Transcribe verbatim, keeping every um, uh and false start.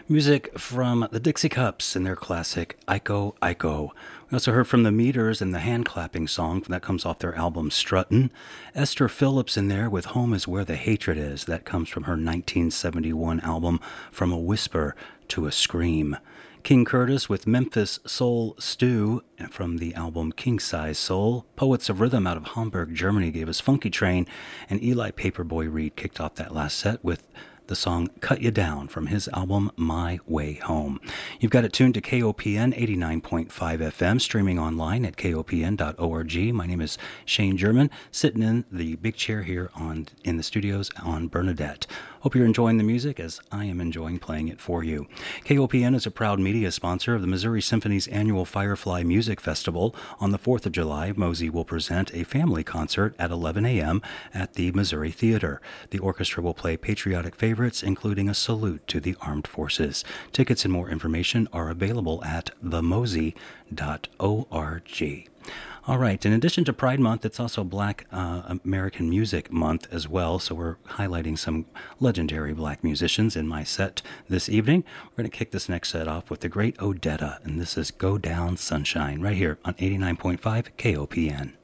Music from the Dixie Cups and their classic Iko Iko. We also heard from the Meters and the hand clapping song that comes off their album Struttin'. Esther Phillips in there with Home is Where the Hatred Is. That comes from her nineteen seventy-one album From a Whisper to a Scream. King Curtis with Memphis Soul Stew from the album King Size Soul. Poets of Rhythm out of Hamburg, Germany gave us Funky Train, and Eli Paperboy Reed kicked off that last set with the song Cut You Down from his album My Way Home. You've got it tuned to K O P N eighty-nine point five F M, streaming online at K O P N dot org. My name is Shane German, sitting in the big chair here on in the studios on Bernadette. Hope you're enjoying the music as I am enjoying playing it for you. K O P N is a proud media sponsor of the Missouri Symphony's annual Firefly Music Festival. On the fourth of July, Mosey will present a family concert at eleven a.m. at the Missouri Theater. The orchestra will play patriotic favorites, including a salute to the armed forces. Tickets and more information are available at the mosey dot org. All right, in addition to Pride Month, it's also Black uh, American Music Month as well, so we're highlighting some legendary black musicians in my set this evening. We're going to kick this next set off with the great Odetta, and this is Go Down Sunshine, right here on eighty-nine point five K O P N.